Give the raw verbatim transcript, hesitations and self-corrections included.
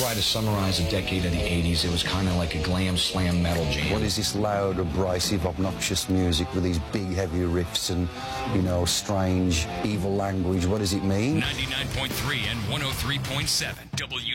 try to summarize a decade of the eighties, it was kind of like a glam slam metal jam. What is this loud, abrasive, obnoxious music with these big, heavy riffs and, you know, strange, evil language? What does it mean? ninety-nine point three and one oh three point seven W